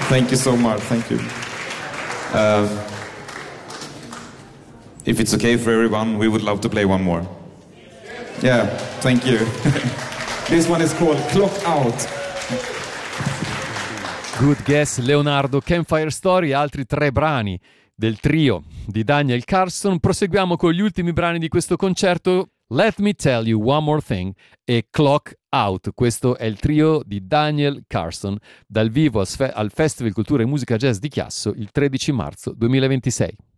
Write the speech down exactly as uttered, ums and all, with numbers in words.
Thank you so much. Thank you. Uh, if it's okay for everyone, we would love to play one more. Yeah, thank you. This one is called Clock Out. Good guess, Leonardo. Campfire Story, altri tre brani del trio di Daniel Carlson. Proseguiamo con gli ultimi brani di questo concerto. Let Me Tell You One More Thing e Clock Out. Questo è il trio di Daniel Carlson dal vivo al Festival Cultura e Musica Jazz di Chiasso il tredici marzo duemilaventisei.